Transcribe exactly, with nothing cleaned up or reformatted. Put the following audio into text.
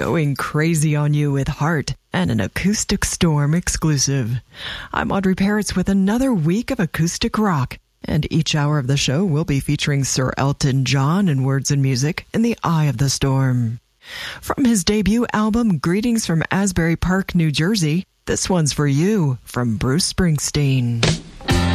going crazy on you with Heart and an Acoustic Storm exclusive. I'm Audrey Peretz with another week of acoustic rock, and each hour of the show will be featuring Sir Elton John in words and music in the eye of the storm. From his debut album, Greetings from Asbury Park, New Jersey, this one's for you from Bruce Springsteen.